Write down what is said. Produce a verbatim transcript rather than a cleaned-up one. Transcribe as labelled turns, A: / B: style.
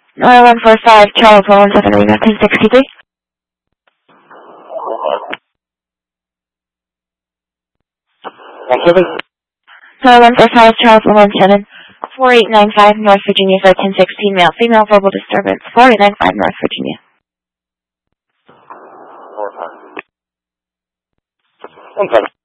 A: nine one four five Charles one one seven Lima ten sixty-three. nine one four five Charles one one seven four eight nine five North Virginia for ten sixteen male female verbal disturbance four eight nine five North Virginia.
B: Okay.